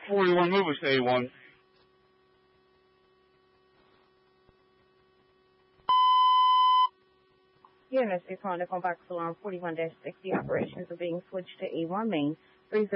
41, move us to A1. Units responding from Box Alarm 41-60 operations are being switched to A1 main